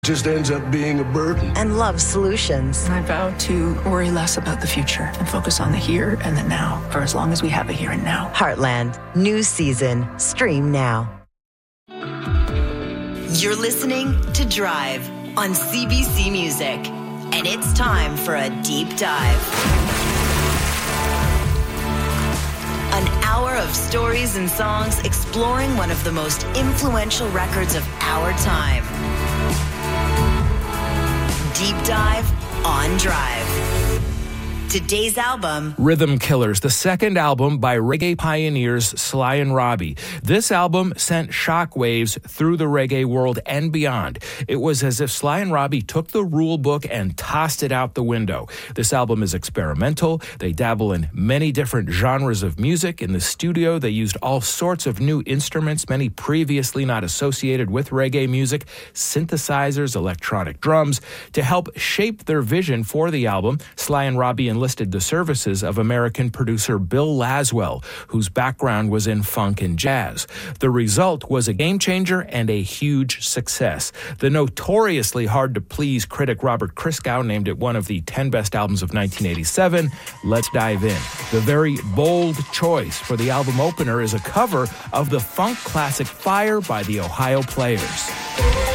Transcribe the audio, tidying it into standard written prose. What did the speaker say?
just ends up being a burden. And loves solutions. I vow to worry less about the future and focus on the here and the now for as long as we have a here and now. Heartland, new season. Stream now. You're listening to Drive on CBC Music, and it's time for a deep dive. An hour of stories and songs exploring one of the most influential records of our time. Deep Dive on Drive. Today's album, Rhythm Killers, the second album by reggae pioneers Sly and Robbie. This album sent shockwaves through the reggae world and beyond. It was as if Sly and Robbie took the rule book and tossed it out the window. This album is experimental. They dabble in many different genres of music. In the studio, they used all sorts of new instruments, many previously not associated with reggae music, synthesizers, electronic drums. To help shape their vision for the album, Sly and Robbie enlisted the services of American producer Bill Laswell, whose background was in funk and jazz. The result was a game changer and a huge success. The notoriously hard-to-please critic Robert Christgau named it one of the 10 best albums of 1987. Let's dive in. The very bold choice for the album opener is a cover of the funk classic Fire by the Ohio Players.